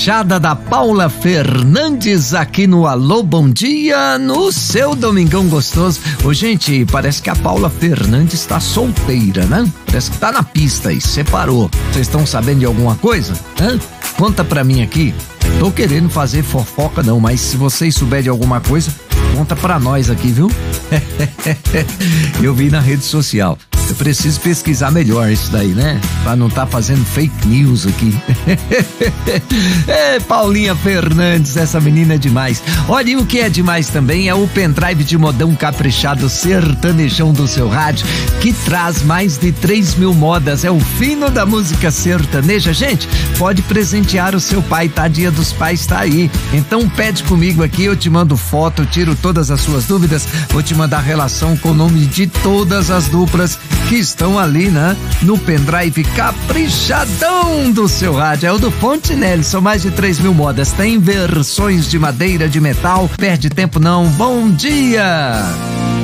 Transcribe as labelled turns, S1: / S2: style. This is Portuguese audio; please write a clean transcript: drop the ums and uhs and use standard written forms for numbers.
S1: Caprichada da Paula Fernandes aqui no Alô Bom Dia, no seu Domingão Gostoso. Ô, gente, parece que a Paula Fernandes tá solteira, né? Parece que tá na pista aí, separou. Vocês estão sabendo de alguma coisa? Hã? Conta pra mim aqui. Tô querendo fazer fofoca não, mas se vocês souberem de alguma coisa, conta pra nós aqui, viu? Eu vi na rede social. Eu preciso pesquisar melhor isso daí, né? Pra não tá fazendo fake news aqui. É, Paulinha Fernandes, essa menina é demais. Olha, e o que é demais também é o pendrive de modão caprichado sertanejão do seu rádio, que traz mais de 3.000 modas. É o fino da música sertaneja. Gente, pode presentear o seu pai, tá? Dia dos Pais tá aí. Então pede comigo aqui, eu te mando foto, tiro todas as suas dúvidas, vou te mandar relação com o nome de todas as duplas que estão ali, né? No pendrive caprichadão do seu rádio. É o do Fontenelle, são mais de 3.000 modas. Tem versões de madeira, de metal. Perde tempo não. Bom dia!